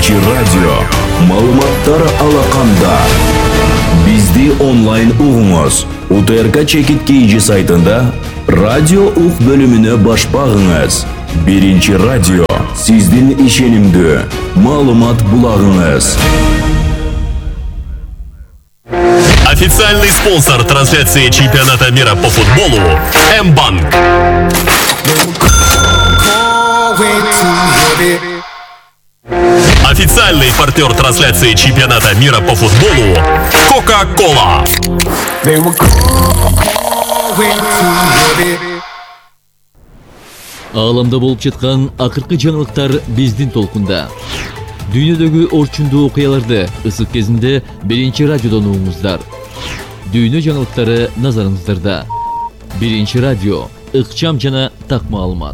Биринчи радио. Маалыматтар алаканда. Бизди онлайн угуңуз. УТРК Чекит KG сайтында радио ук бөлүмүнө баш багыңыз. Биринчи радио. Сиздин ишенимдүү маалымат булагыңыз. Официальный спонсор трансляции чемпионата мира по футболу М-банк. Официальный партнер трансляции чемпионата мира по футболу Кока-Кола. Ааламда болуп жаткан акыркы жаңылыктар биздин толкунда. Дүйнөдөгү орчундуу окуяларды ысык кезинде биринчи радиодон угуңуздар. Дүйнө жаңылыктары назарыңыздарда. Биринчи радио, ыкчам жана так маалымат.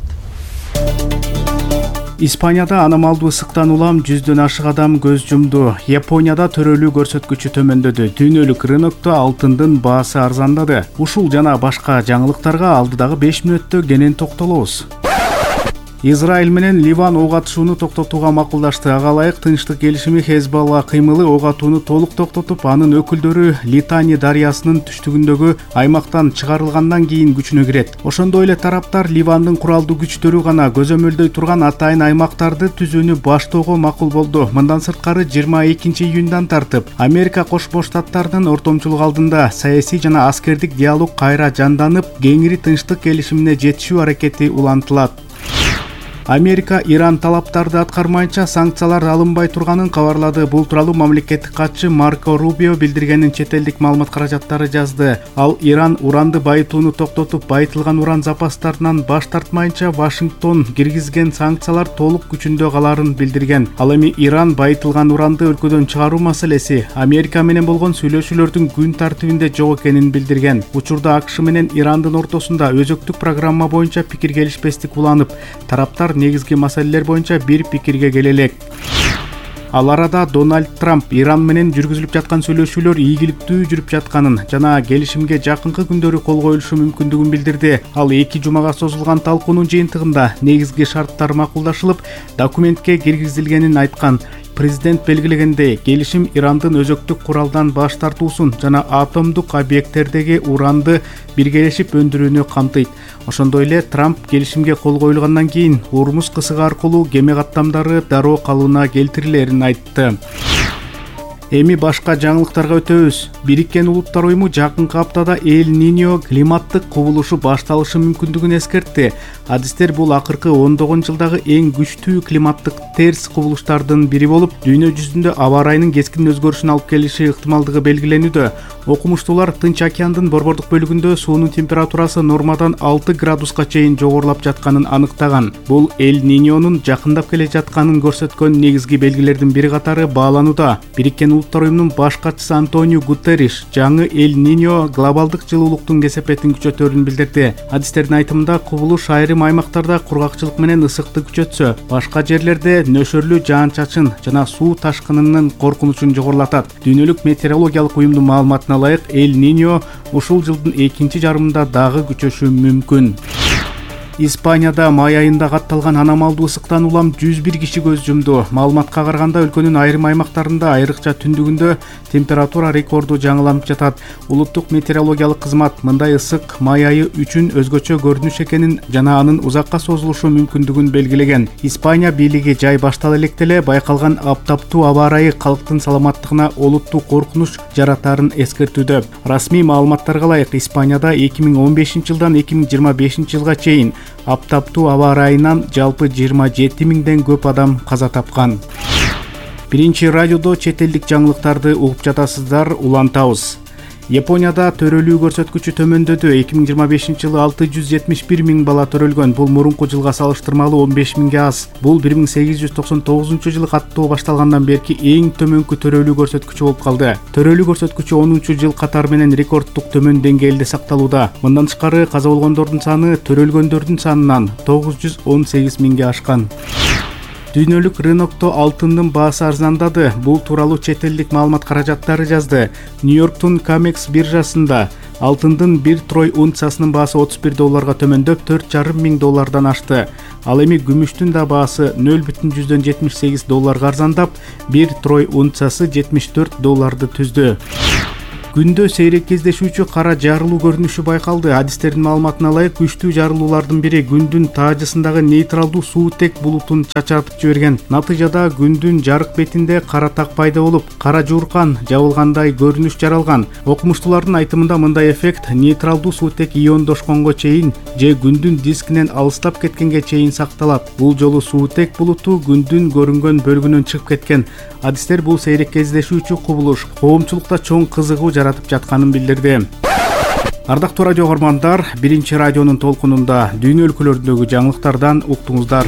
Испанияда аномалдуу ысыктан улам 100дөн ашык адам көз жумду. Японияда төрөлүү көрсөткүчү төмөндөдү. Дүйнөлүк рынокто алтындын баасы арзандады. Ушул жана башка жаңылыктарга алдыдагы 5 мүнөттө кенен токтолобуз. Израиль менен Ливан ок атышууну токтотууга макулдашты. Ага ылайык тынчтык келишими Хезболла кыймылы ок атууну толук токтотуп, анын өкүлдөрү Литани дарыясынын түштүгүндөгү аймактан чыгарылгандан кийин күчүнө кирет. Ошондой эле тараптар Ливандын куралдуу күчтөрү гана көзөмөлдөй турган атайын аймактарды түзүүнү баштоого макул болду. Мындан сырткары 22-июндан тартып Америка Кошмо Штаттарынын ортомчулук алдында саясий жана аскердик диалог кайра жанданып, кеңири тынчтык келишимине жетишүү аракети улантылат. Америка Иран талаптарды аткармайынча санкциялар алынбай турганын кабарлады. Бул тууралуу мамлекеттик катчы Марко Рубио билдиргенин чет элдик маалымат каражаттары жазды. Ал Иран уранды байытууну токтотуп, байытылган уран запастарынан баш тартмайынча Вашингтон киргизген санкциялар толук күчүндө каларын билдирген. Ал эми Иран байытылган уранды өлкөдөн чыгаруу маселеси Америка менен болгон сүйлөшүүлөрдүн күн тартибинде жок экенин билдирген. Учурда АКШ менен Ирандын ортосунда өзөктүк программа боюнча пикир келишпестик уланып, тараптар негизги маселелер боюнча бир пикирге келе элек. Ал арада Дональд Трамп Иран менен жүргүзүлүп жаткан сүйлөшүүлөр ийгиликтүү жүрүп жатканын жана келишимге жакынкы күндөрү кол коюлушу мүмкүндүгүн билдирди. Ал 2 жумага созулган талкуунун жыйынтыгында негизги шарттар макулдашылып, документке киргизилгенин айткан. Президент белгилегендей, келишим Ирандын өзөктүк куралдан баш тартуусун жана атомдук объекттердеги уранды биргелешип өндүрүүнү камтыйт. Ошондой эле Трамп келишимге кол коюлгандан кийин Урмуз кысыгы аркылуу кеме каттамдары дароо калыбына келтирилерин айтты. Эми башка жаңылыктарга өтөбүз. Бириккен Улуттар уюму жакынкы аптада Эль-Ниньо климаттык кубулушу башталышы мүмкүндүгүн эскертти. Адистер бул акыркы ондогон жылдагы эң күчтүү климаттык терс кубулуштардын бири болуп, дүйнө жүзүндө аба ырайынын кескин өзгөрүшүн алып келиши ыктымалдыгы белгиленүүдө. Окумуштуулар Тынч океандын борбордук бөлүгүндө суунун температурасы нормадан 6 градуска чейин жогорулап жатканын аныктаган. Бул Эль-Ниньонун жакындап келе жатканын көрсөткөн негизги белгилердин бири катары бааланууда. Бириккен Улуттар уюмунун баш катчысы Антонио Гутерриш жаңы Эль-Ниньо глобалдык жылуулуктун кесепетин күчөтөрүн билдирди. Адистердин айтымында кубулуш айрым аймактарда кургакчылык менен ысыкты күчөтсө, башка жерлерде нөшөрлүү жаан-чачын жана суу ташкынынын коркунучун жогорулатат. Дүйнөлүк метеорологиялык уюмдун маалыматына ылайык, Эль-Ниньо ушул жылдын экинчи жарымында дагы күчөшү мүмкүн. Испанияда май айында катталган аномалдуу ысыктан улам 101 киши көз жумду. Маалыматка караганда өлкөнүн айрым аймактарында, айрыкча түндүгүндө температура рекорду жаңыланып жатат. Улуттук метеорологиялык кызмат мындай ысык май айы үчүн өзгөчө көрүнүш экенин жана анын узакка созулушу мүмкүндүгүн белгилеген. Испания бийлиги жай баштала электе эле байкалган аптаптуу аба ырайы калктын саламаттыгына олуттуу коркунуч жаратарын эскертүүдө. Расмий маалыматтарга ылайык, Испанияда 2015 жылдан 2025 жылга чейин аптаптуу аба ырайынан жалпы 27 миңден көп адам каза тапкан. Биринчи радиодо чет элдик жаңылыктарды угуп жатасыздар, улантабыз. Японияда төрөлүү көрсөткүчү төмөндөдү. 2025 жылы 671 миң бала төрөлгөн. Бул мурунку жылга салыштырмалуу 15 миңге аз. Бул 1899 жылы каттоо башталгандан берки эң төмөнкү төрөлүү көрсөткүчү болуп калды. Төрөлүү көрсөткүчү 10 жыл катар менен рекордтук төмөн деңгээлде сакталууда. Мындан тышкары каза болгондордун саны төрөлгөндөрдүн санынан 918 миңге ашкан. Дүйнөлүк рынокто алтындын баасы арзандады. Бул тууралуу чет элдик маалымат каражаттары жазды. Нью-Йорктун Камекс биржасында алтындын 1 трой унциясынын баасы $31 төмөндөп $4,500 ашты. Ал эми күмүштүн да баасы $0,78 арзандап, 1 трой унциясы $74 түздү. Күндө сейрек кездешүүчү кара жарылуу көрүнүшү байкалды. Адистердин маалыматына ылайык, күчтүү жарылуулардын бири күндүн таажысындагы нейтралдуу суутек булутун чачатып жиберген. Натыйжада күндүн жарык бетинде кара так пайда болуп, кара жууркан жабылгандай көрүнүш жаралган. Окумуштуулардын айтымында мындай эффект нейтралдуу суутек иондошконго чейин же күндүн дискинен алыстап кеткенге чейин сакталат. Бул жолу суутек булуту күндүн көрүнгөн бөлүгүнөн чыгып кеткен. Адистер бул сейрек кездешүүчү кубулуш коомчулукта чоң кызыгуу жаратып жатканын билдирди. Ардактуу радио көрөрмандар, биринчи радионун толкунунда дүйнө өлкөлөрүндөгү жаңылыктардан уктуңуздар.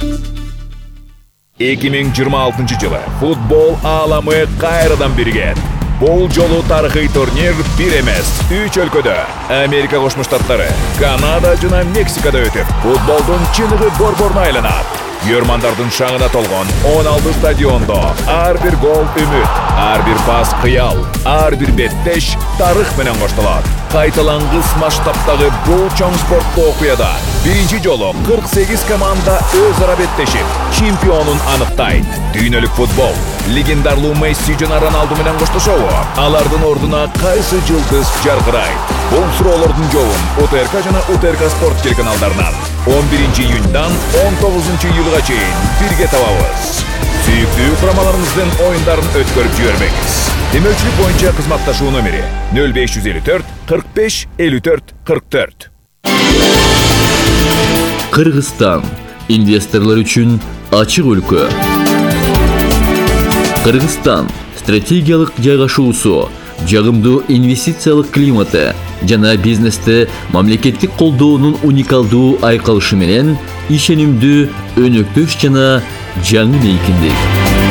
2026 жылы футбол ааламы кайрадан бирген. Бул жолу тарыхый турнир бир эмес, 3 өлкөдө Америка Кошмо Штаттары, Канада жана Мексикада өтүп, футболдун чыныгы борборуна айланат. Көрмандардын шаңына толгон 16 стадиондо ар бир гол үмүт, ар бир пас кыял, ар бир беттеш тарых менен коштолот. Кайталангыс масштабтагы бул чоң спорттуу окуяда биринчи жолу 48 команда өз ара беттешип, чемпионун аныктайт. Дүйнөлүк футбол легендарлуу Месси жана Роналду менен коштошобу? Алардын ордуна кайсы жылдыз жаркырайт? Бул суроолордун жообун УТРК жана УТРК спорт телеканалдарынан 11 июньдан 19 июлга чейин бирге табабыз. Сүйүктүү курамаларыңыздын оюндарын өткөрүп жибербеңиз. Демөчүлүк боюнча кызматташуу номери 0554 45 54 44. Кыргызстан инвесторлор үчүн ачык өлкө. Кыргызстан стратегиялык жайгашуусу, жагымдуу инвестициялык климаты жана бизнесте мамлекеттик колдоонун уникалдуу айкалышы менен ишенимдүү, өнөктөш жана жаңы мейкиндик.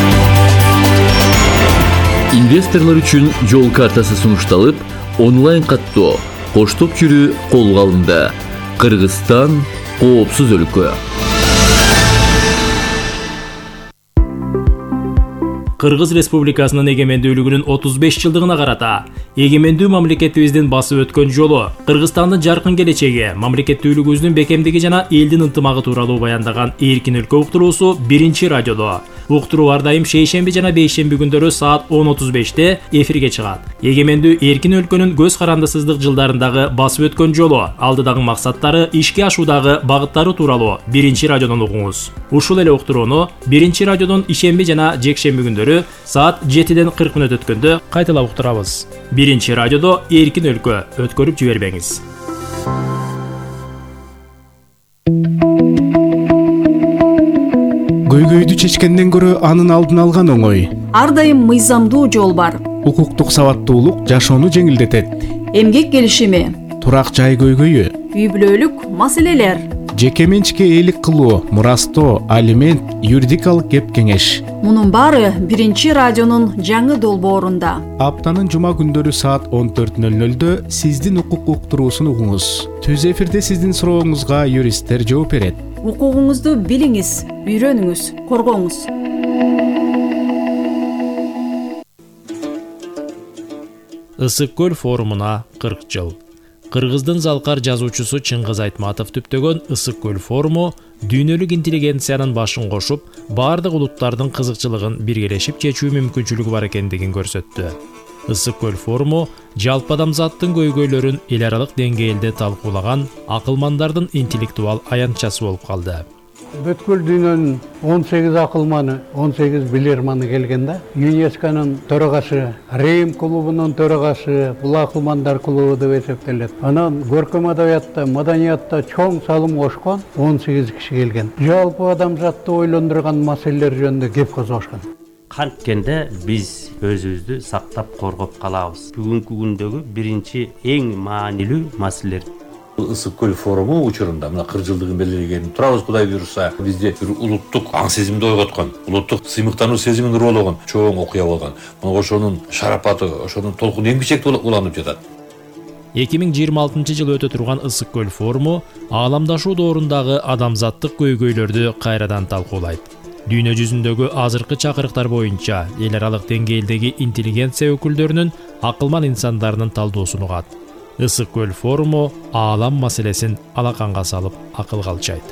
Инвесторлор үчүн жол картасы сунушталып, онлайн каттоо, коштоп жүрүү колго алынды. Кыргызстан коопсуз өлкө. Кыргыз Республикасынын эгемендүүлүгүнүн 35 жылдыгына карата эгемендүү мамлекетибиздин басып өткөн жолу, Кыргызстандын жаркын келечеги, мамлекеттүүлүгүбүздүн бекемдиги жана элдин ынтымагы тууралуу баяндаган Эркин өлкө уктуруусу биринчи радиодо. Уктуруу ар дайым шейшемби жана бейшемби күндөрү саат 10:35 эфирге чыгат. Эгемендүү эркин өлкөнүн көз карандысыздык жылдарындагы басып өткөн жолу, алдыдагы максаттары, ишке ашуудагы багыттары тууралуу биринчи радиодон угуңуз. Ушул эле уктурууну биринчи радиодон ишемби жана жекшемби күндөрү саат 7-ден 40 мүнөт өткөндө кайталап уктурабыз. Биринчи радиодо Эркин өлкө, өткөрүп жибербеңиз. Көйгөйдү чечкенден көрө анын алдын алган оңой. Ар дайым мыйзамдуу жол бар. Укуктук сабаттуулук жашоону жеңилдетет. Эмгек келишими, Турак жай көйгөйү, үй бүлөлүк маселелер, жеке менчикке ээлик кылуу, мурастоо, алимент, юридикалык кеп кеңеш. мунун баары биринчи радионун жаңы долбоорунда. Аптанын жума күндөрү саат 14:00 сиздин укук уктуруусун угуңуз. Түз эфирде сиздин сурооңузга юристтер жооп берет. Укугуңузду билиңиз, үйрөнүңүз, коргоңуз. Ысык көл форумуна 40 жыл. Кыргыздын залкар жазуучусу Чыңгыз Айтматов түптөгөн Ысык көл форуму дүйнөлүк интеллигенциянын башын кошуп, бардык улуттардын кызыкчылыгын биргелешип чечүү мүмкүнчүлүгү бар экендигин көрсөттү. Ысык көл форуму жалпы адамзаттын көйгөйлөрүн эл аралык деңгээлде талкуулаган акылмандардын интеллектуал аянтчасы болуп калды. Бүткүл дүйнөнүн 18 акылманы, 18 билерманы келген да. ЮНЕСКОнун төрагасы, Рим клубунун төрагасы, бул акылмандар клубу деп эсептелет. Анан көркөм адабиятта, маданиятта чоң салым кошкон 18 киши келген. Жалпы адамзатты ойлондурган маселелер жөнүндө кеп козгошкон. Канткенде биз өзүбүздү сактап коргоп калабыз. Бүгүнкү күндөгү биринчи эң маанилүү маселелер. Ысык көл форуму учурунда мына 40 жылдыгын белгилеген турабыз, Кудай буйруса. Бизде бир улуттук аң сезимди ойготкон, улуттук сыймыктануу сезимин уруулаган чоң окуя болгон. Мына ошонун шарапаты, ошонун толкуну эң бичекте уланып жатат. 2026 жылы өтө турган Ысык көл форуму ааламдашуу доорундагы адамзаттык көйгөйлөрдү кайрадан талкуулайт. Дүйнө жүзүндөгү азыркы чакырыктар боюнча эл аралык деңгээлдеги интеллигенция өкүлдөрүнүн акылман инсандарынын талдоосун угат. Ысык көл форуму аалам маселесин алаканга салып акылга алчайт.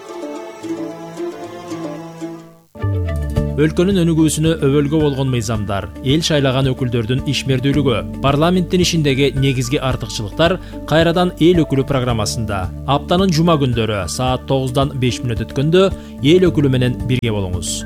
Өлкөнүн өнүгүүсүнө өбөлгө болгон мыйзамдар, эл шайлаган өкүлдөрдүн ишмердүүлүгү, парламенттин ишиндеги негизги артыкчылыктар кайрадан эл өкүлү программасында. Аптанын жума күндөрү саат 9-дан 5 мүнөт өткөндө эл өкүлү менен бирге болуңуз.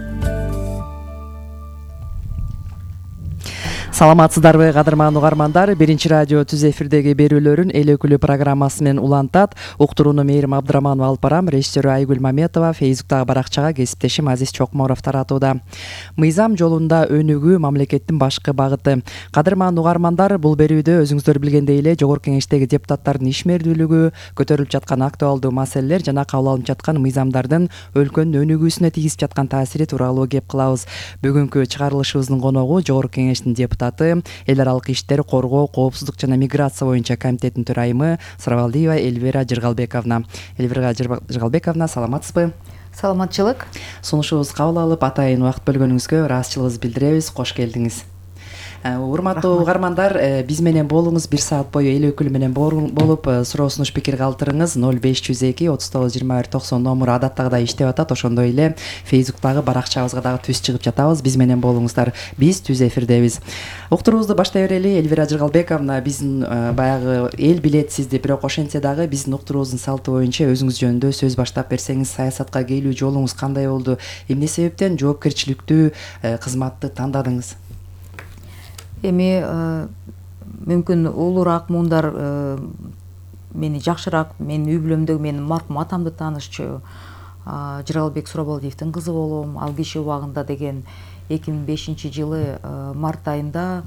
Саламатсыздарбы кадырман угармандар, биринчи радио түз эфирдеги берүүлөрүн эл өкүлү программасы менен улантат. Уктурууну Мээрим Абдыраманова алып барам, режиссеру Айгүл Маметова, Фейсбуктагы баракчага кесиптешим Азиз Чокморов таратууда. Мыйзам жолунда өнүгүү мамлекеттин башкы багыты. Кадырман угармандар, бул берүүдө өзүңүздөр билгендей эле Жогорку Кеңештеги депутаттардын ишмердүүлүгү, көтөрүлүп жаткан актуалдуу маселелер жана кабыл алынып жаткан мыйзамдардын өлкөнүн өнүгүүсүнө тийгизип жаткан таасири тууралуу кеп кылабыз. Бүгүнкү чыгарылышыбыздын коногу Жогорку Кеңештин депутаты, эл аралык иштер, коргоо, коопсуздук жана миграция боюнча комитеттин төрайымы Сарабалдиева Эльвира Жыргалбековна. Эльвира Жыргалбековна, саламатсызбы? Саламатчылык. Сунушубузду кабыл алып, атайын убакыт бөлгөнүңүзгө ыраазычылыгыбызды билдиребиз. Кош келдиңиз. Урматтуу угармандар, биз менен болуңуз, 1 саат бою эл өкүлү менен болуп, суроо сунуш пикир калтырыңыз. 0502 39 21 90 номуру адаттагыдай иштеп атат. Ошондой эле Фейсбуктагы баракчабызга дагы түз чыгып жатабыз. Биз менен болуңуздар. Биз түз эфирдебиз. Уктуруубузду баштай берели. Эльвира Жыргалбековна, биздин баягы эл билет сизди, бирок ошентсе дагы биздин уктуруубуздун салты боюнча өзүңүз жөнүндө сөз баштап берсеңиз, саясатка келүү жолуңуз кандай болду? Эмне себептен жоопкерчиликтүү кызматты тандадыңыз? Эми мүмкүн улуураак муундар мени жакшыраак, менин үй бүлөмдөгү менин маркум атамды таанышчу. Жыргалбек Сурабалдиевдин кызы болом. Ал киши убагында деген 2005 жылы март айында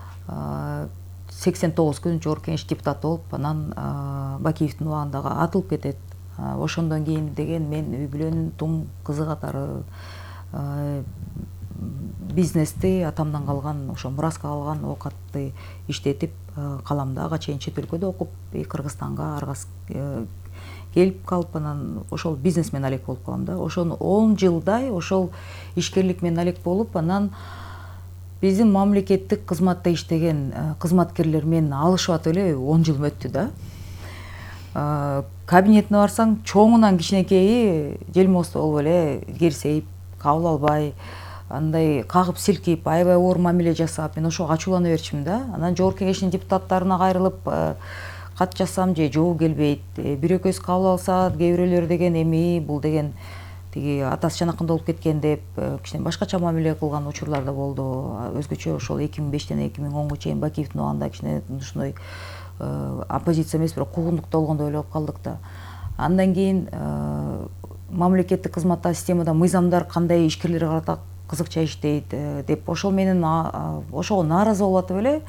89 күн Жогорку Кеңеш депутаты болуп, анан Бакиевдин убагындагы атылып кетет. Ошондон кийин деген мен үй бүлөнүн тум кызы катары бизнести атамдан калган, ошо мураска калган оокатты иштетип, каламда ага чейин чет өлкөдө окуп, Кыргызстанга аргас келип калып, анан ошол бизнес менен алек болуп калам да. Ошону 10 жылдай ошол ишкерлик менен алек болуп, анан биздин мамлекеттик кызматта иштеген кызматкерлер менен алышып атып эле 10 жыл өттү да. Кабинетине барсаң, чоңунан кичинекейи желмоосто болуп эле кирсейип, кабыл албай, андай кагып силкип, аябай оор мамиле жасап, мен ошого ачуулана берчимин да. Анан Жогорку Кеңештин депутаттарына кайрылып кат жазсам же жообу келбейт. Бир экөөсү кабыл алса, кээ бирөөлөр деген эми бул деген тиги атасы жанакында болуп кеткен деп кичине башкача мамиле кылган учурлар да болду. Өзгөчө ошол 2005-тен 2010-га чейин Бакиевдин убагында кичине ушундай оппозиция эмес, бирок куугунлукта болгондой ойлоп калдык да. Андан кийин мамлекеттик кызматта системада мыйзамдар кандай ишкерлерге карата кызыкча иштейт деп ошол менен ошого нааразы болуп атып эле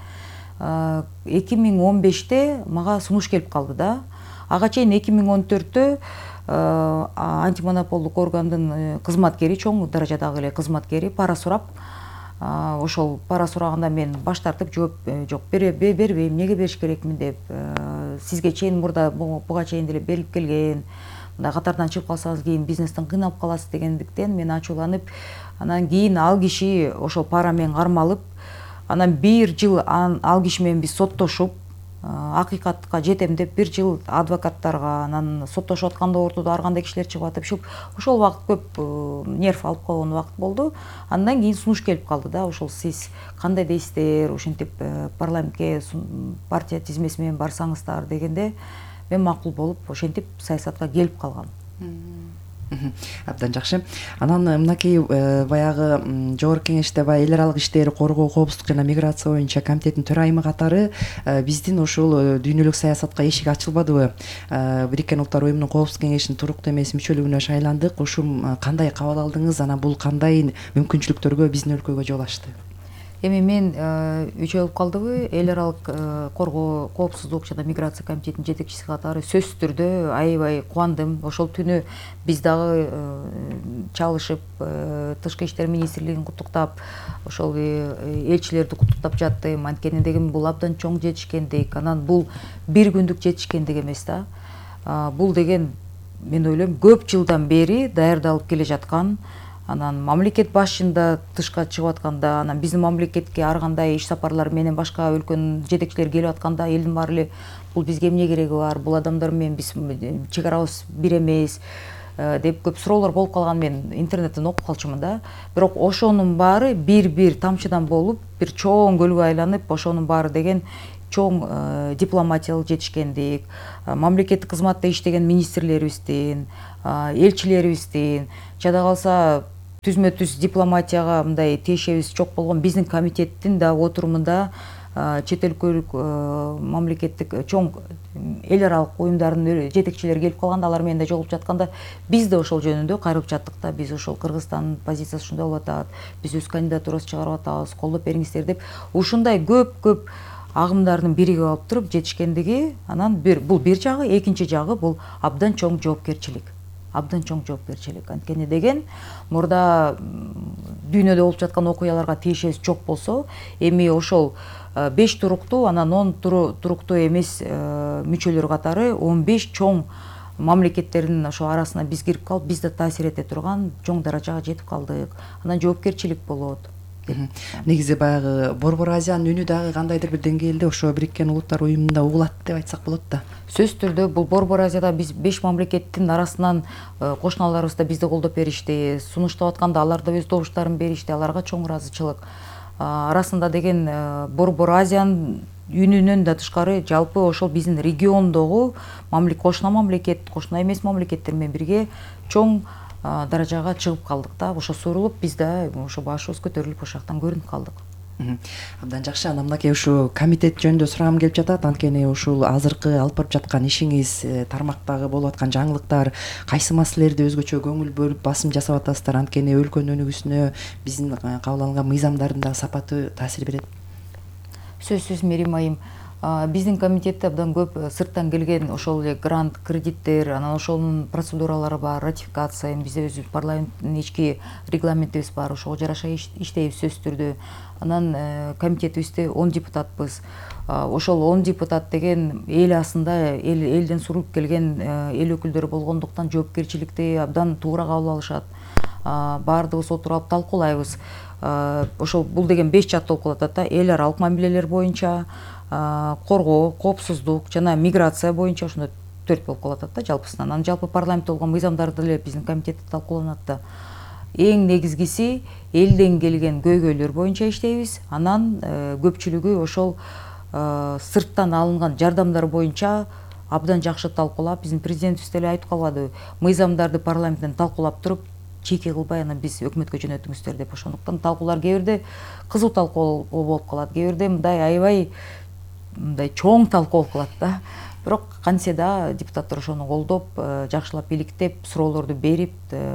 2015-те мага сунуш келип калды да. Ага чейин 2014-тө антимонополдук органдын кызматкери, чоң даражадагы эле кызматкери пара сурап, ошол пара сураганда мен баш тартып жооп жок бербейм, эмнеге бериш керекмин деп, сизге чейин мурда буга чейин деле берилип келген, мындай катардан чыгып калсаңыз кийин бизнестен кыйналып каласыз дегендиктен мен ачууланып, анан кийин ал киши ошол пара менен кармалып, анан 1 жыл ал киши менен биз соттошуп, акыйкатка жетем деп 1 жыл адвокаттарга, анан соттошуп атканда ортодо ар кандай кишилер чыгып атып, ошол убакыт көп нерв алып койгон убакыт болду. Андан кийин сунуш келип калды да, ошол сиз кандай дейсиздер, ошентип парламентке партия тизмеси менен барсаңыздар дегенде, мен макул болуп, ошентип саясатка келип калгам. Абдан жакшы. Анан мынакей баягы Жогорку Кеңеште эл аралык иштер, коргоо, коопсуздук жана миграция боюнча комитеттин төрайымы катары биздин ушул дүйнөлүк саясатка эшик ачылбадыбы? Бириккен Улуттар Уюмунун Коопсуздук Кеңешинин туруктуу эмес мүчөлүгүнө шайландык. Ушул кандай кабыл алдыңыз? Анан бул кандай мүмкүнчүлүктөргө биздин өлкөгө жол ачты? Эми мен үчөө болуп калдыбы, эл аралык коргоо, коопсуздук жана миграция комитетинин жетекчиси катары сөзсүз түрдө аябай кубандым. Ошол түнү биз дагы чалышып, тышкы иштер министрлигин куттуктап, ошол элчилерди куттуктап жаттым. Анткени деген бул абдан чоң жетишкендик. Анан бул бир күндүк жетишкендик эмес да. Бул деген мен ойлойм көп жылдан бери даярдалып келе жаткан анан мамлекет башчында тышка чыгып атканда, анан биздин мамлекетке ар кандай иш сапарлар менен башка өлкөнүн жетекчилери келип атканда элдин баары эле бул бизге эмне кереги бар, бул адамдар менен биз чек арабыз бир эмес деп көп суроолор болуп калган. Мен интернеттен окуп калчумун да. Бирок ошонун баары бир тамчыдан болуп бир чоң көлгө айланып, ошонун баары деген чоң дипломатиялык жетишкендик, мамлекеттик кызматта иштеген министрлерибиздин, элчилерибиздин, жада калса түзмө-түз дипломатияга мындай тиешебиз чок болгон биздин комитеттин да отурумунда чет өлкөлүк мамлекеттик чоң эл аралык уюмдардын жетекчилери келип калганда, алар менен да жолугуп жатканда биз да ошол жөнүндө кайрылып жаттык да. Биз ошол Кыргызстандын позициясы ушундай болуп атат, биз өз кандидатурабызды чыгарып атабыз, колдоп бериңиздер деп ушундай көп агымдардын биригип алып туруп жетишкендиги. Анан бул бир жагы, экинчи жагы бул абдан чоң жоопкерчилик. Анткени деген мурда дүйнөдө болуп жаткан окуяларга тиешебиз жок болсо, эми ошол 5 туруктуу, анан 10 туруктуу эмес мүчөлөр катары 15 чоң мамлекеттердин ошо арасына биз кирип калып, биз да таасир эте турган чоң даражага жетип калдык. Анан жоопкерчилик болот. Негизи баягы Борбор Азиянын үнү дагы кандайдыр бир деңгээлде ошо Бириккен Улуттар уюмунда угулат деп айтсак болот да. Сөзсүз түрдө бул Борбор Азияда биз 5 мамлекеттин арасынан кошуналарыбыз да бизди колдоп беришти. Сунуштап атканда алар да өз добуштарын беришти, аларга чоң ыраазычылык. Арасында деген Борбор Азиянын үнүнөн да тышкары жалпы ошол биздин региондогу кошуна мамлекет, кошуна эмес мамлекеттер менен бирге чоң даражага чыгып калдык да. Ошо сурулуп, биз да ошо башыбыз көтөрүлүп ошол жактан көрүнүп калдык. Абдан жакшы. Анан мынакей ушу комитет жөнүндө сурагым келип жатат. Анткени ушул азыркы алып барып жаткан ишиңиз, тармактагы болуп аткан жаңылыктар, кайсы маселелерде өзгөчө көңүл бөлүп басым жасап атасыздар? Анткени өлкөнүн өнүгүүсүнө биздин кабыл алынган мыйзамдардын да сапаты таасир берет. Сөзсүз Мерим айым, биздин комитетте абдан көп сырттан келген ошол эле грант, кредиттер, анан ошонун процедуралары бар, ратификация, бизде өзүбүз парламенттин ички регламентибиз бар, ошого жараша иштейбиз сөзсүз түрдө. Анан комитетибизде 10 депутатпыз. Ошол 10 депутат деген эл асында элден суруп келген эл өкүлдөрү болгондуктан жоопкерчиликти абдан туура кабыл алышат. Баардыгыбыз отуруп талкуулайбыз. Ошол бул деген 5 чат болуп калат да. Эл аралык мамилелер боюнча, коргоо, коопсуздук жана миграция боюнча ошондо 4 болуп калат да жалпысынан. Анан жалпы парламентте болгон мыйзамдарды эле биздин комитетте талкууланат да. Эң негизгиси элден келген көйгөйлөр боюнча иштейбиз. Анан көпчүлүгү ошол сырттан алынган жардамдар боюнча абдан жакшы талкуулап, биздин президентибиз деле айтып калбадыбы, мыйзамдарды парламенттен талкуулап туруп чийки кылбай анан биз өкмөткө жөнөтүңүздөр деп. Ошондуктан талкуулар кээ бирде кызуу талкуу болуп калат, кээ бирде мындай аябай мындай чоң талкуу болуп калат да. Бирок кантсе да депутаттар ошону колдоп, жакшылап иликтеп, суроолорду берип,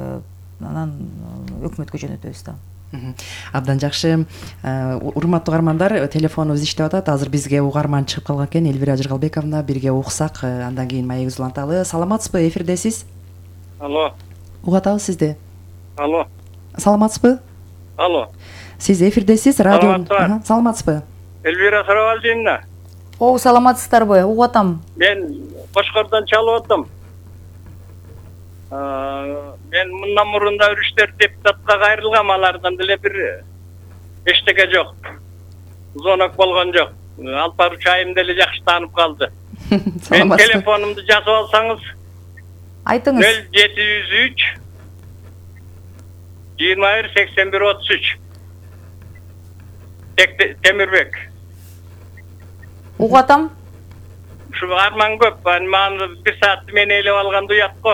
анан өкмөткө жөнөтөбүз да. Абдан жакшы. Урматтуу угармандар, телефонубуз иштеп атат. Азыр бизге угарман чыгып калган экен. Элвира Жыргалбековна, бирге уксак, андан кийин маегибизди уланталы. Саламатсызбы? Эфирдесиз. Алло. Угатабыз сизди. Алло. Саламатсызбы? Алло. Сиз эфирдесиз, радио. Саламатсызбы? Элвира Сарабалдиевна. О, саламатсыздарбы? Угатам. Мен Кошкордон чалып атам. Мен мындан мурун да үрүштөр депутатка кайрылгам, алардан деле бир эчтеке жок. Зонок болгон жок. Алып баруучу айым деле жакшы таанып калды. Мен телефонумду жазып алсаңыз. Айтыңыз. 0703 21 81 33. Темирбек. Угатам. Ушу арман көп. Мага 1 саатты мен ээлеп алганды уят го.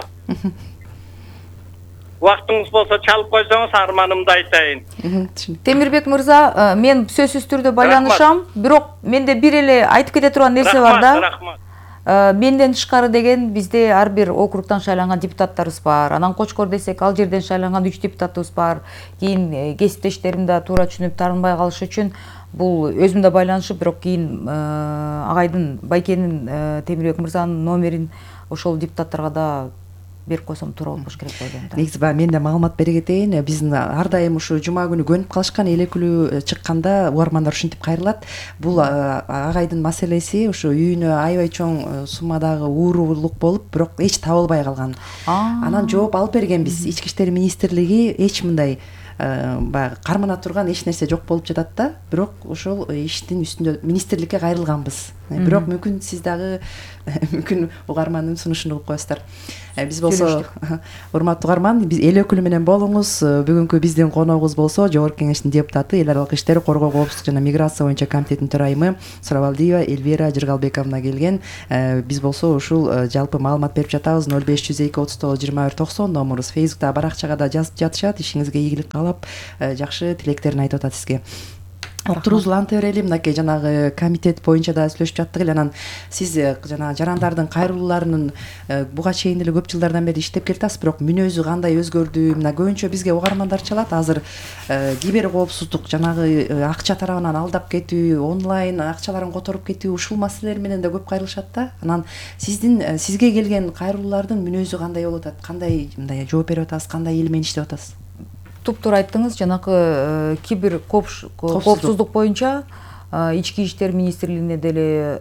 Вактыңыз болсо чалып койсоңуз арманымды айтайын. Темирбек мырза, мен сөзсүз түрдө байланышам, бирок менде бир эле айтып кете турган нерсе бар да. Рахмат. Менден тышкары деген бизде ар бир округтан шайланган депутаттарыбыз бар. Анан Кочкор десек, ал жерден шайланган 3 депутатыбыз бар. Кийин кесиптештерим да туура түшүнүп тарынбай калышы үчүн бул өзүмдө байланышып, бирок кийин агайдын Байкенин Темирбек мырзанын номерин ошол депутаттарга да берип койсом туура болбош керек деп ойлойм да. Негизи баягы мен да маалымат бере кетейин. Биздин ар дайым ушу жума күнү көнүп калышкан эле күлүү чыкканда угармандар ушинтип кайрылат. Бул агайдын маселеси ушу үйүнө аябай чоң суммадагы уурулук болуп, бирок эч табылбай калган. Анан жооп алып бергенбиз. Ички иштер министрлиги эч мындай баягы кармана турган эч нерсе жок болуп жатат да, бирок ошол иштин үстүндө министрликке кайрылганбыз. Бирок мүмкүн сиз дагы мүмкүн угармандын сунушун угуп коесуздар. Биз болсо урматтуу угарман, биз эл өкүлү менен болуңуз. Бүгүнкү биздин коногубуз болсо Жогорку Кеңештин депутаты, эл аралык иштер, коргоо, коопсуздук жана миграция боюнча комитеттин төрайымы Сурабалдиева Эльвира Жыргалбековна келген. Биз болсо ушул жалпы маалымат берип жатабыз. 0502 39 21 90 номурубуз. Фейсбукта баракчага да жазып жатышат. Ишиңизге ийгилик каалап, жакшы тилектерин айтып атат сизге. Отурубузду уланта берели. Мынакей жанагы комитет боюнча да сүйлөшүп жаттык эле. Анан сиз жана жарандардын кайрылууларынын буга чейин эле көп жылдардан бери иштеп келатасыз, бирок мүнөзү кандай өзгөрдү? Мына көбүнчө бизге угармандар чалат азыр кибер коопсуздук, жанагы акча тарабынан алдап кетүү, онлайн акчаларын которуп кетүү, ушул маселелер менен да көп кайрылышат да. Анан сизге келген кайрылуулардын мүнөзү кандай болуп атат? Кандай мындай жооп берип атасыз? Кандай эл менен иштеп атасыз? Туптуура айттыңыз. Жанагы кибер коопсуздук боюнча ички иштер министрлигинде деле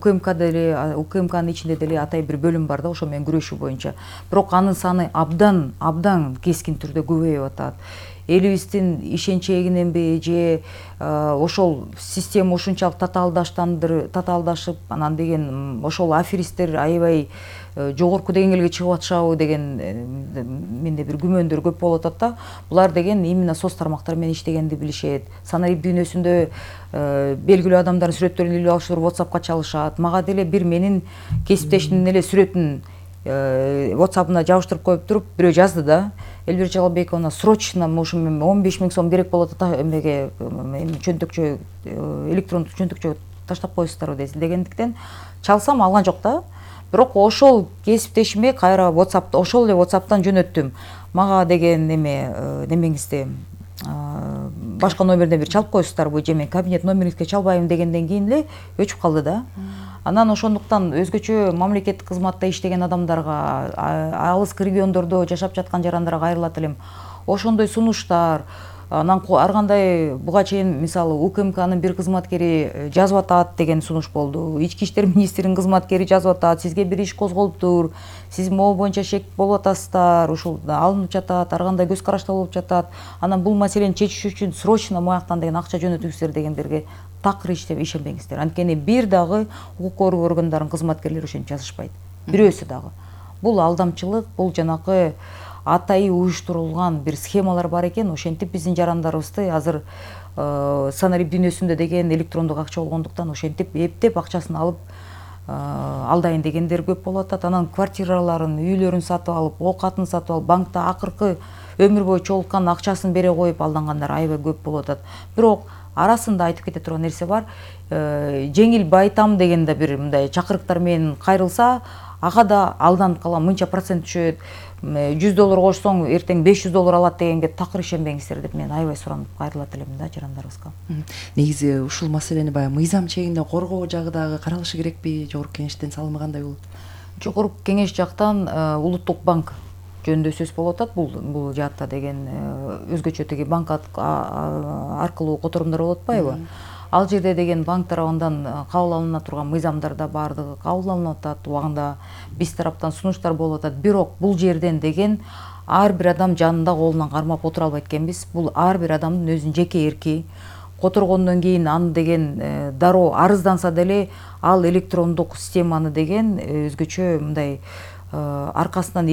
УКМКнын ичинде деле атай бир бөлүм бар да, ошо менен күрөшүү боюнча. Бирок анын саны абдан кескин түрдө көбөйүп атат. Элибиздин ишенчегиненби же ошол система ушунчалык татаалдашып, анан деген ошол аферисттер аябай жогорку деңгээлге чыгып атышабы деген менде бир күмөндөр көп болуп атат да. Булар деген именно соц тармактар менен иштегенди билишет. Санарип дүйнөсүндө белгилүү адамдардын сүрөттөрүн илип алышып WhatsAppка чалышат. Мага деле бир менин кесиптешимдин эле сүрөтүн WhatsApp'ына жабыштырып коюп туруп бирөө жазды да. Эльвира Жыргалбековна, срочно ушу 15 000 сом керек болот эмеге чөнтөкчө, электрондук чөнтөкчө таштап коесуздарбы дегендиктен чалсам алган жок да. Бирок ошол кесиптешиме кайра WhatsApp, ошол эле WhatsApp'тан жөнөттүм. Мага деген немеңизди башка номерден бир чалып коесуздарбы же мен кабинет номериңизге чалбайм дегенден кийин эле өчүп калды да. Анан ошондуктан өзгөчө мамлекеттик кызматта иштеген адамдарга, алыс региондордо жашап жаткан жарандарга кайрылат элем. Ошондой сунуштар, анан ар кандай буга чейин мисалы УКМКнын бир кызматкери жазып атат деген сунуш болду. Ички иштер министринин кызматкери жазып атат, сизге бир иш козголуптур, сиз могу боюнча шек болуп атасыздар, ушул алынып жатат, ар кандай көз карашта болуп жатат. Анан бул маселени чечиш үчүн срочно мояктан деген акча жөнөтүңүздөр дегендерге такыр иштеп ишенбеңиздер. Анткени бир дагы укук коргоо органдарынын кызматкерлери ошентип жазышпайт. Бирөөсү дагы. Бул алдамчылык, бул жанакы атайы уюштурулган бир схемалар бар экен. Ошентип биздин жарандарыбызды азыр санарип дүйнөсүндө деген электрондук акча болгондуктан ошентип эптеп акчасын алып алдайын дегендер көп болуп атат. Анан квартираларын, үйлөрүн сатып алып, оокатын сатып алып, банкта акыркы өмүр бою чогулткан акчасын бере коюп алдангандар аябай көп болуп атат. Бирок арасында айтып кете турган нерсе бар. Жеңил байтам деген да бир мындай чакырыктар менен кайрылса, ага да алданып калам, мынча процент түшөт, $100 кошсоң эртең $500 алат дегенге такыр ишенбеңиздер деп мен аябай суранып кайрылат элем да жарандарыбызга. Негизи ушул маселени баягы мыйзам чегинде коргоо жагы дагы каралышы керекпи? Жогорку Кеңештин салымы кандай болот? Жогорку Кеңеш жактан улуттук банк жөнүндө сөз болуп атат. Бул жаатта деген өзгөчө теги банк аркылуу которумдар болуп атпайбы? Ал жерде деген банк тарабынан кабыл алына турган мыйзамдар да бардыгы кабыл алынып атат. Убагында биз тараптан сунуштар болуп атат. Бирок бул жерден деген ар бир адам жанында колунан кармап отура албайт экенбиз. Бул ар бир адамдын өзүнүн жеке эрки. Которгондон кийин аны деген дароо арызданса деле ал электрондук системаны деген өзгөчө мындай аркасынан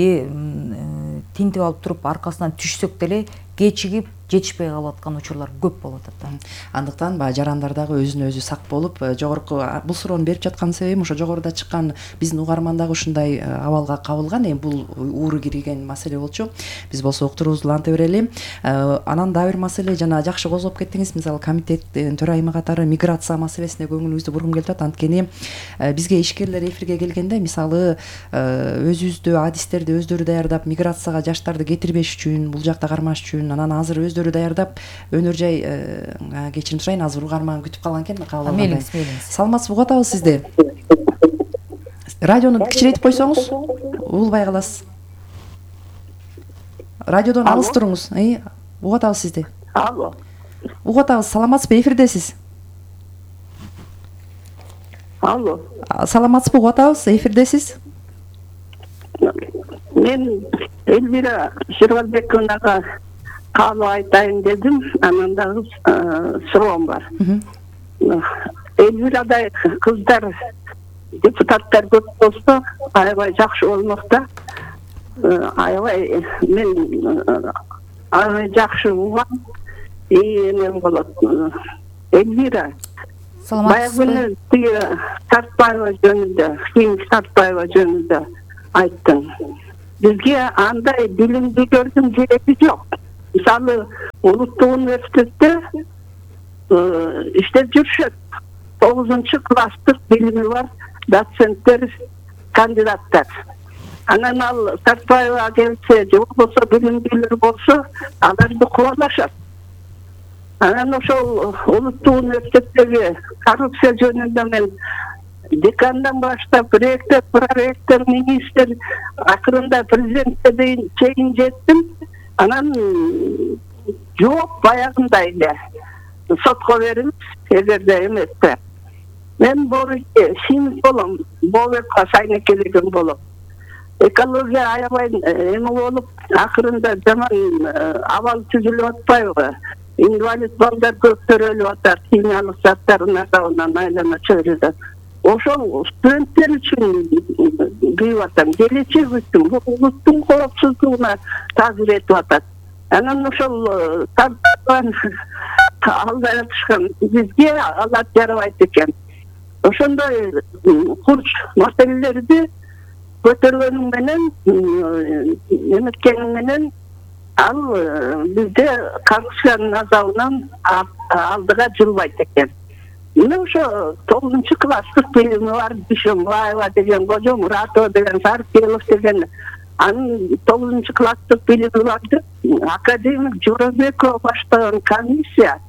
тинтип алып туруп аркасынан түшсөк деле кечигип жетишпей калып аткан учурлар көп болуп атат да. Андыктан баягы жарандар дагы өзүнө өзү сак болуп, жогорку бул суроону берип жаткан себебим ошо жогоруда чыккан биздин угарман дагы ушундай абалга кабылган. Бул ууру кирген маселе болчу. Биз болсо уктуруубузду уланта берели. Анан дагы бир маселе жана жакшы козгоп кеттиңиз. Мисалы комитеттин төрайымы катары миграция маселесине көңүлүбүздү бургум келип атат. Анткени бизге ишкерлер эфирге келгенде мисалы өзүбүздү адистерди өздөрү даярдап миграцияга жаштарды кетирбеш үчүн, бул жакта кармаш үчүн, анан азыр өздөрү даярдап өнөр жай кечирим сурайын, азыр угарман күтүп калган экен. Мейлиңиз. Саламатсызбы, угуп атабыз сизди. Радиону кичирейтип койсоңуз угулбай каласыз. радиодон алыс туруңуз. Угуп атабыз сизди. Алло. Угуп атабыз. Саламатсызбы? Эфирдесиз. Алло. Саламатсызбы? Угуп атабыз. Эфирдесиз. Мен Эльвира Шервалбековнага каалоо айтайын дедим. Анан дагы суроом бар. Эльвирадай кыздар, депутаттар көп болсо, аябай жакшы болмок да. Аябай мен аябай жакшы угам. Эмен болот. Эльвира. Баягы тиги Сартбаева жөнүндө, Химик Сартбаева жөнүндө айттың. Бизге андай билимдүүлөрдүн кереги жок. Мисалы, улуттук университетте иштеп жүрүшөт. 9-класстык билими бар доценттер, кандидаттар. Анан ал Сартбаева келсе, же болбосо билимдүүлөр болсо, аларды кубалашат. Анан ошол улуттук университеттеги коррупция жөнүндө мен декандан баштап ректор, проректор, министр, акырында президентке чейин жеттим. Анан жооп баягындай эле. Сотко берип, эгерде эмесе. Мен химик болом, Бобекка сайнекелеген болом. Экология аябай эме болуп, акырында жаман абал түзүлүп атпайбы? Инвалид балдар көп төрөлүп атат, химиялык заттардын азабынан айлана чөйрөдө. Ошол студенттер үчүн күйүп атам, келечек үчүн, улуттун коопсуздугуна таасир этип атат. Анан ошол тартпан алдай атышкан бизге алар жарабайт экен. Ошондой курч маселелерди көтөргөнүң менен, эметкениң менен ал бизде коррупциянын азабынан алдыга жылбайт экен. Мына ошо 9-класстык билими бар Дүйшөнбаева деген, Кожо Муратова деген, Саркелов деген, анын 9-класстык билими барды. Академик Жорабекова баштаган комиссия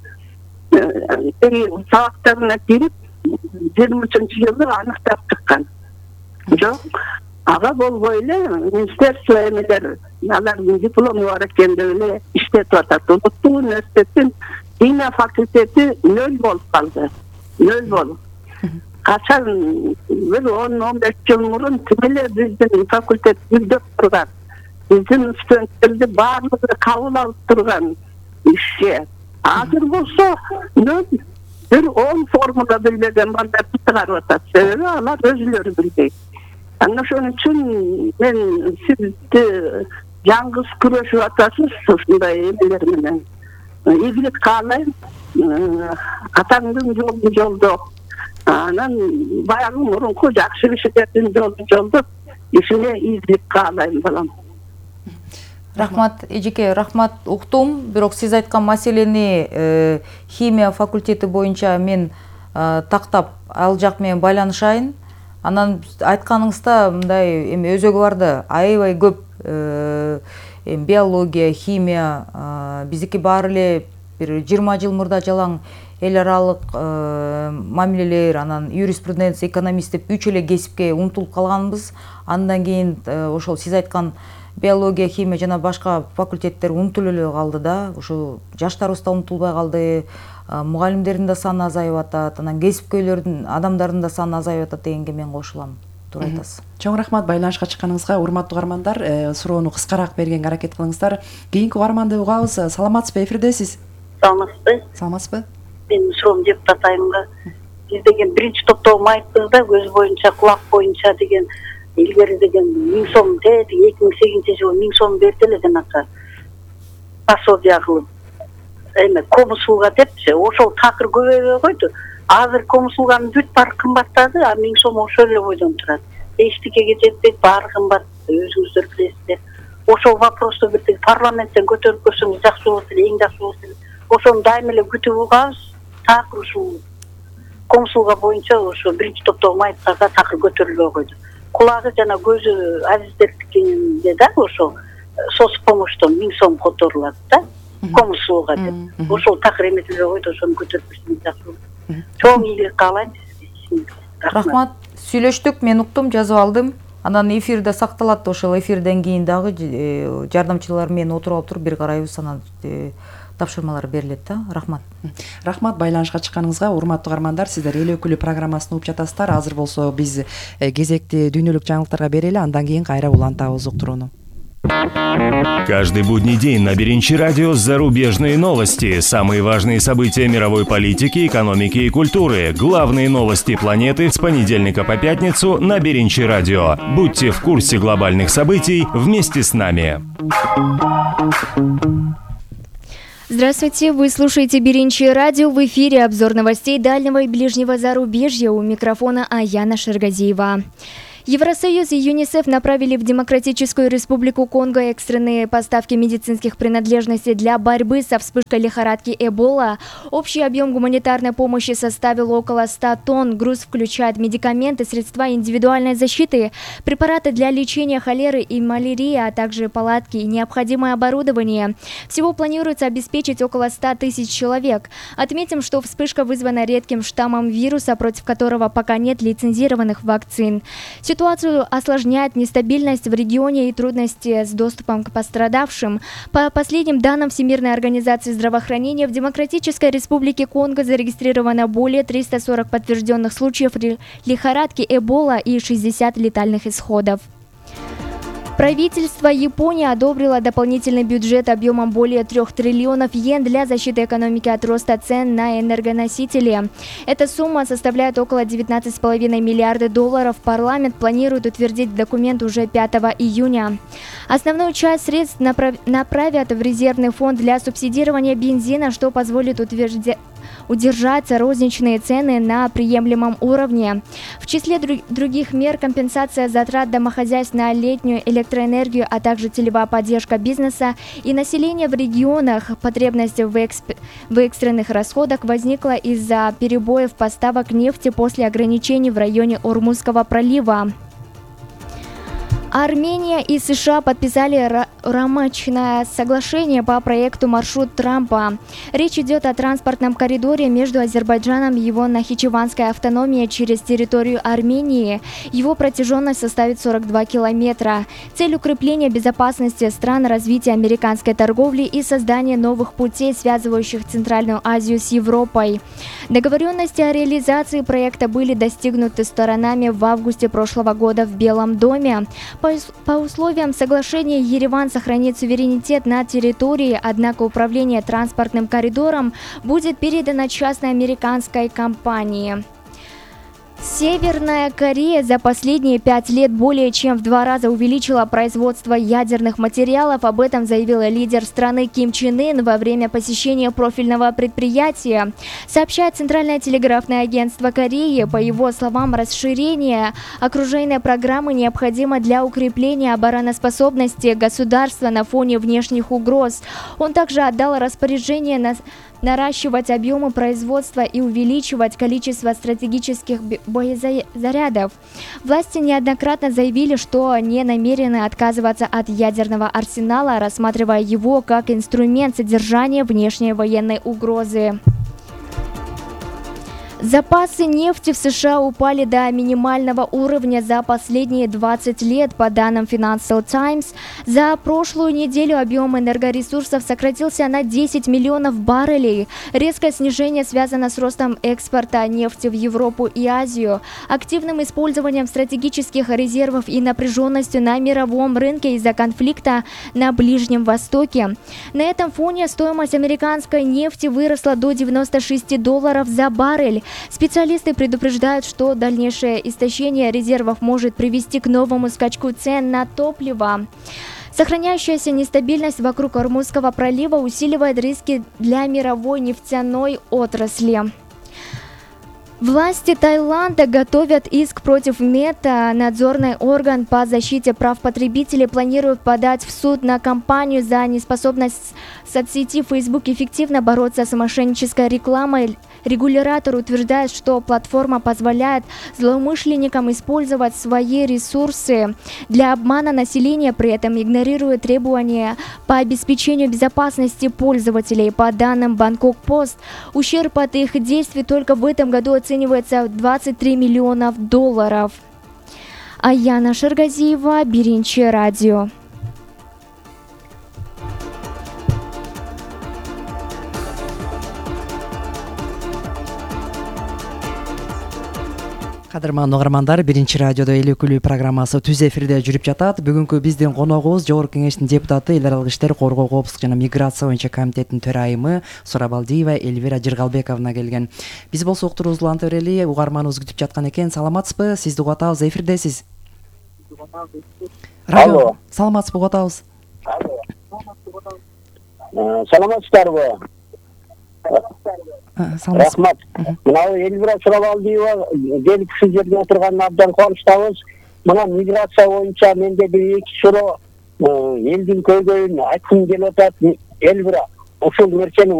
сабактарына кирип 23-жылы аныктап чыккан. Жок, ага болбой эле министерство эмелер алардын диплому бар экен деп эле иштетип атат. Улуттук университеттин химия факультети 0 болуп калды. 0 болуп. Качан бир 10-15 жыл мурун тимеле биздин факультет гүлдөп турган. Биздин студенттерди баардыгы кабыл алып турган ишке. Азыр болсо 0 бир 10 формула билбеген балдарды чыгарып атат. Себеби алар өзүлөрү билбейт. Анан ошон үчүн мен сизди жаңгыз күрөшүп атасыз ушундай эмелер менен. Ийгилик каалайм. Атаңдын жолун жолдоп, анан баягы мурунку жакшы кишилердин жолун жолдоп, ишине ийгилик каалайм балам. Рахмат, эжеке, рахмат, уктум. Бирок сиз айткан маселени химия факультети боюнча мен тактап ал жак менен байланышайын. Анан айтканыңызда мындай эми өзөгү барды. Аябай көп биология, химия, биздики баары эле бир 20 жыл мурда жалаң эл аралык мамилелер, анан юриспруденция, экономист деп 3 эле кесипке умтулуп калганбыз. Андан кийин ошол сиз айткан биология, химия жана башка факультеттер умтулуп эле калды да. Ушу жаштарыбыз да умтулбай калды. Мугалимдердин да саны азайып атат, анан кесипкөйлөрдүн, адамдардын да саны азайып атат дегенге мен кошулам. Туура айтасыз. Чоң рахмат байланышка чыкканыңызга. Урматтуу угармандар, суроону кыскараак бергенге аракет кылыңыздар. Кийинки угарманды угабыз. Саламатсызбы? Эфирдесиз. Саламатсызбы? Саламатсызбы? Мен суроом депутат айымга. Биз деген биринчи топтогу айттык да, көз боюнча, кулак боюнча деген илгери деген 1000 сом деп, 2008-жылы 1000 сом берди эле жанакы пособие кылып. Эме комусулга депчи, ошол такыр көбөйбөй койду. Азыр комусулганын бүт баары кымбаттады, а 1000 сом ошол эле бойдон турат. Эчтекеге жетпейт, баары кымбат, өзүңүздөр билесиздер. Ошол вопросту бир парламенттен көтөрүп көрсөңүз жакшы болот эле, эң жакшы болот эле. Ошону дайыма эле күтүп угабыз. Такыр ушул комсулга боюнча ошо биринчи топтогу майыптарга такыр көтөрүлбөй койду. Кулагы жана көзү азиздердикинде да ошол соцпомощтон 1000 сом которулат да, комсулга деп. Ошол такыр эметилбей койду, ошону көтөрүп берсеңиз жакшы болот. Чоң ийгилик каалайм. Рахмат. Сүйлөштүк, мен уктум, жазып алдым. Анан эфирде сакталат, ошол эфирден кийин дагы жардамчылар менен отуруп алып туруп бир карайбыз, анан тапшырмалар берилет да. Рахмат. Рахмат байланышка чыкканыңызга. Урматтуу угармандар, сиздер эл өкүлү программасын угуп жатасыздар. Азыр болсо биз кезекти дүйнөлүк жаңылыктарга берели, андан кийин кайра улантабыз уктурууну. Каждый будний день на Беринчи радио зарубежные новости, самые важные события мировой политики, экономики и культуры, главные новости планеты с понедельника по пятницу на Беринчи радио. Будьте в курсе глобальных событий вместе с нами. Здравствуйте, вы слушаете Беринчи радио, в эфире обзор новостей дальнего и ближнего зарубежья, у микрофона Аяна Шаргазиева. Евросоюз и ЮНИСЕФ направили в Демократическую Республику Конго экстренные поставки медицинских принадлежностей для борьбы со вспышкой лихорадки Эбола. Общий объем гуманитарной помощи составил около 100 тонн. Груз включает медикаменты, средства индивидуальной защиты, препараты для лечения холеры и малярии, а также палатки и необходимое оборудование. Всего планируется обеспечить около 100 тысяч человек. Отметим, что вспышка вызвана редким штаммом вируса, против которого пока нет лицензированных вакцин. Ситуацию осложняет нестабильность в регионе и трудности с доступом к пострадавшим. По последним данным Всемирной организации здравоохранения, в Демократической Республике Конго зарегистрировано более 340 подтвержденных случаев лихорадки Эбола и 60 летальных исходов. Правительство Японии одобрило дополнительный бюджет объемом более 3 триллионов йен для защиты экономики от роста цен на энергоносители. Эта сумма составляет около 19,5 миллиарда долларов. Парламент планирует утвердить документ уже 5 июня. Основную часть средств направят в резервный фонд для субсидирования бензина, что позволит удержать розничные цены на приемлемом уровне. В числе других мер компенсация затрат домохозяйств на летнюю электроэнергию, а также целевая поддержка бизнеса и населения в регионах. Потребность в экстренных расходах возникла из-за перебоев поставок нефти после ограничений в районе Ормузского пролива. Армения и США подписали рамочное соглашение по проекту «Маршрут Трампа». Речь идет о транспортном коридоре между Азербайджаном и его Нахичеванской автономией через территорию Армении. Его протяженность составит 42 километра. Цель укрепления безопасности стран, развития американской торговли и создания новых путей, связывающих Центральную Азию с Европой. Договоренности о реализации проекта были достигнуты сторонами в августе прошлого года в Белом доме. По условиям соглашения Ереван сохранит суверенитет на территории, однако управление транспортным коридором будет передано частной американской компании. Северная Корея за последние 5 лет более чем в 2 раза увеличила производство ядерных материалов. Об этом заявил лидер страны Ким Чен Ын во время посещения профильного предприятия. Сообщает Центральное телеграфное агентство Кореи. По его словам, расширение окружения программы необходимо для укрепления обороноспособности государства на фоне внешних угроз. Он также отдал распоряжение наращивать объемы производства и увеличивать количество стратегических боезарядов. Власти неоднократно заявили, что не намерены отказываться от ядерного арсенала, рассматривая его как инструмент содержания внешней военной угрозы. Запасы нефти в США упали до минимального уровня за последние 20 лет, по данным Financial Times. За прошлую неделю объем энергоресурсов сократился на 10 миллионов баррелей. Резкое снижение связано с ростом экспорта нефти в Европу и Азию, активным использованием стратегических резервов и напряженностью на мировом рынке из-за конфликта на Ближнем Востоке. На этом фоне стоимость американской нефти выросла до $96 за баррель. Специалисты предупреждают, что дальнейшее истощение резервов может привести к новому скачку цен на топливо. Сохраняющаяся нестабильность вокруг Ормузского пролива усиливает риски для мировой нефтяной отрасли. Власти Таиланда готовят иск против Мета. Надзорный орган по защите прав потребителей планирует подать в суд на компанию за неспособность соцсети Facebook эффективно бороться с мошеннической рекламой. Регулятор утверждает, что платформа позволяет злоумышленникам использовать свои ресурсы для обмана населения, при этом игнорируя требования по обеспечению безопасности пользователей. По данным Bangkok Post, ущерб от их действий только в этом году оценивается в $23 миллиона. Аяна Шыргазиева, Биринчи радио. Кадырман угармандар, Биринчи радиодо эл өкүлү программасы түз эфирде жүрүп жатат. Бүгүнкү биздин коногубуз Жогорку Кеңештин депутаты, эл аралык иштер, коргоо, коопсуздук жана миграция боюнча комитеттин төрайымы Сурабалдиева Эльвира Жыргалбековна келген. Биз болсо уктуруубузду уланта берели. Угарманыбыз күтүп жаткан экен. Саламатсызбы? Сизди угуп атабыз, эфирдесиз. Алло. Саламатсызбы, угуп атабыз. Саламатсыздарбы? Рахмат. Мына Эльвира Сурабалдиева келгисиз жерде отурганына абдан кубанычтабыз. Мына миграция боюнча менде бир 2 суроо элдин көйгөйүн айткым келип атат. Эльвира, ушул нерсени